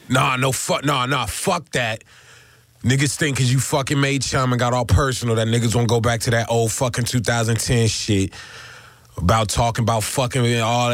Fuck that. Niggas think because you fucking made chum and got all personal that niggas won't go back to that old fucking 2010 shit about talking about fucking all